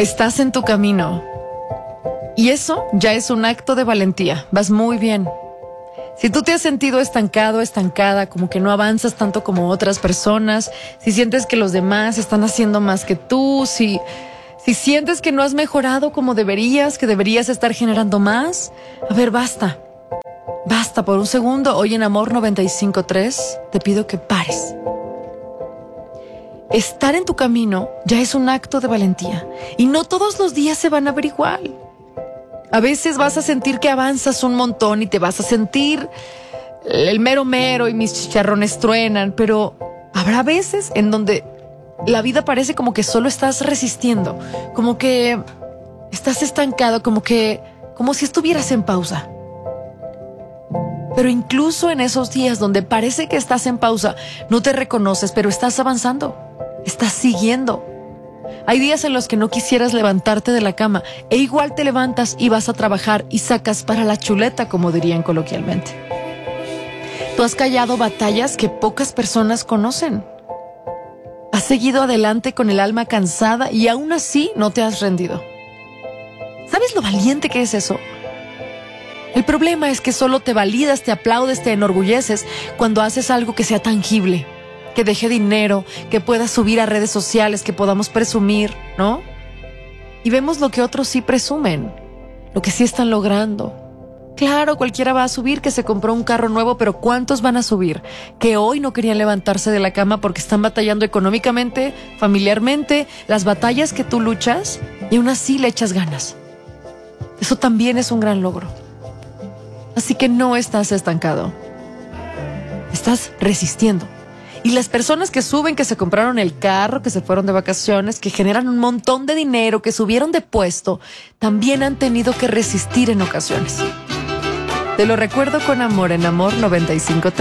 Estás en tu camino. Y eso ya es un acto de valentía. Vas muy bien. Si tú te has sentido estancado, estancada, como que no avanzas tanto como otras personas, si sientes que los demás están haciendo más que tú, si sientes que no has mejorado como deberías, que deberías estar generando más, a ver, basta. Basta por un segundo. Hoy en Amor 95.3 te pido que pares. Estar en tu camino ya es un acto de valentía. Y no todos los días se van a ver igual. A veces vas a sentir que avanzas un montón y te vas a sentir el mero mero y mis chicharrones truenan, pero habrá veces en donde la vida parece como que solo estás resistiendo, como que estás estancado, como si estuvieras en pausa. Pero incluso en esos días donde parece que estás en pausa, no te reconoces, pero estás avanzando, estás siguiendo. Hay días en los que no quisieras levantarte de la cama e igual te levantas y vas a trabajar y sacas para la chuleta, como dirían coloquialmente. Tú has callado batallas que pocas personas conocen. Has seguido adelante con el alma cansada y aún así no te has rendido. ¿Sabes lo valiente que es eso? El problema es que solo te validas, te aplaudes, te enorgulleces cuando haces algo que sea tangible, que deje dinero, que puedas subir a redes sociales, que podamos presumir, ¿no? Y vemos lo que otros sí presumen, lo que sí están logrando. Claro, cualquiera va a subir que se compró un carro nuevo, pero ¿cuántos van a subir que hoy no querían levantarse de la cama porque están batallando económicamente, familiarmente, las batallas que tú luchas y aún así le echas ganas? Eso también es un gran logro. Así que no estás estancado. Estás resistiendo. Y las personas que suben, que se compraron el carro, que se fueron de vacaciones, que generan un montón de dinero, que subieron de puesto, también han tenido que resistir en ocasiones. Te lo recuerdo con amor en Amor 95.3.